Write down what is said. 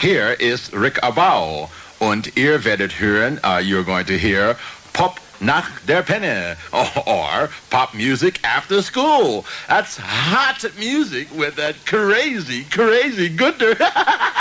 Hier ist Rick Abau und ihr werdet hören, you're going to hear Pop nach der Penne or Pop Music After School. That's hot music with that crazy, crazy good